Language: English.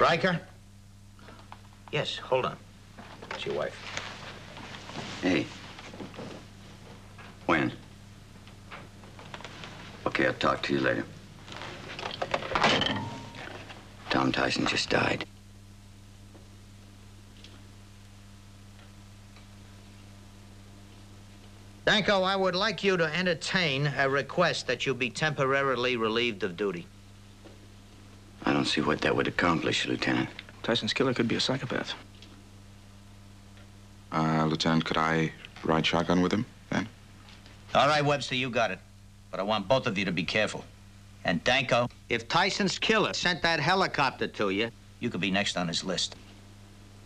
Riker? Yes, hold on. It's your wife. Hey. When? Okay, I'll talk to you later. Tom Tyson just died. Danko, I would like you to entertain a request that you be temporarily relieved of duty. I don't see what that would accomplish, Lieutenant. Tyson's killer could be a psychopath. Lieutenant, could I ride shotgun with him, then? All right, Webster, you got it. But I want both of you to be careful. And Danko, if Tyson's killer sent that helicopter to you, you could be next on his list.